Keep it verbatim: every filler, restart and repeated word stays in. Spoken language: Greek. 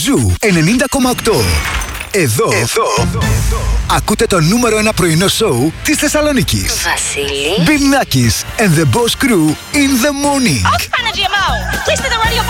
Ζου ενενήντα κόμμα οκτώ. Εδώ, εδώ, ακούτε το νούμερο ένα πρωινό σοου της Θεσσαλονίκης. Βασίλη. Bill Nackis and the Boss Crew in the morning. Oh, G M O. Please do the radio